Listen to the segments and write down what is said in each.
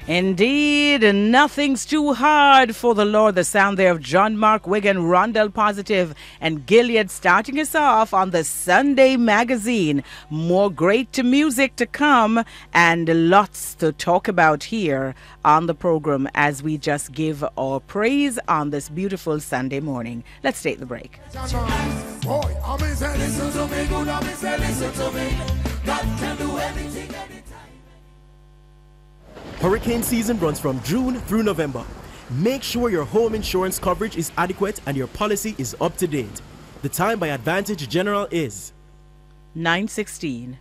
Indeed, nothing's too hard for the Lord. The sound there of John Mark Wigan, Rondell Positive, and Gilead starting us off on the Sunday magazine. More great music to come and lots to talk about here on the program as we just give our praise on this beautiful Sunday morning. Let's take the break. Boy, listen to me, good, listen to me. God can do anything. Hurricane season runs from June through November. Make sure your home insurance coverage is adequate and your policy is up to date. The time by Advantage General is 9:16.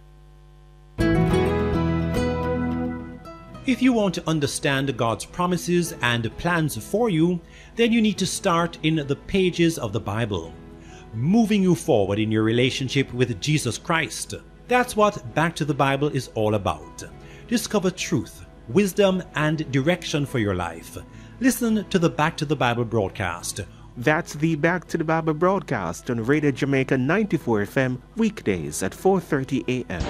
If you want to understand God's promises and plans for you, then you need to start in the pages of the Bible, moving you forward in your relationship with Jesus Christ. That's what Back to the Bible is all about. Discover truth, wisdom, and direction for your life. Listen to the Back to the Bible broadcast. That's the Back to the Bible broadcast on Radio Jamaica 94 FM weekdays at 4:30 a.m.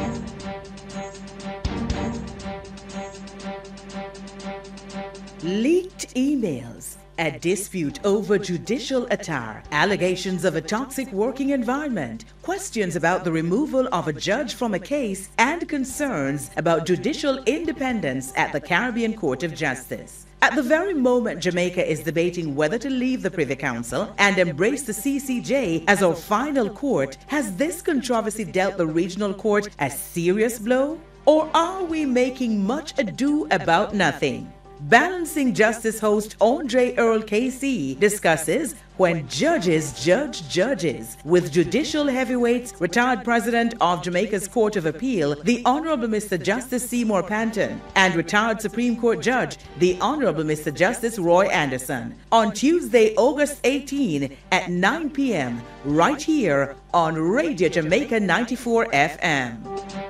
Leaked emails, a dispute over judicial attire, allegations of a toxic working environment, questions about the removal of a judge from a case, and concerns about judicial independence at the Caribbean Court of Justice. At the very moment Jamaica is debating whether to leave the Privy Council and embrace the CCJ as our final court, has this controversy dealt the regional court a serious blow? Or are we making much ado about nothing? Balancing Justice host Andre Earl KC discusses when judges judge judges with judicial heavyweights, retired president of Jamaica's Court of Appeal, the Honorable Mr. Justice Seymour Panton, and retired Supreme Court Judge, the Honorable Mr. Justice Roy Anderson, on Tuesday, August 18 at 9 p.m. right here on Radio Jamaica 94 FM.